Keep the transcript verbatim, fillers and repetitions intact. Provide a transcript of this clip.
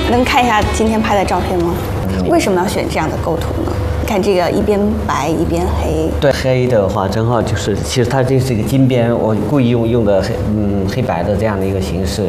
能看一下今天拍的照片吗？为什么要选这样的构图呢？看这个一边白一边黑。 对，黑的话正好就是，其实它这是一个金边，我故意用用的黑嗯黑白的这样的一个形式，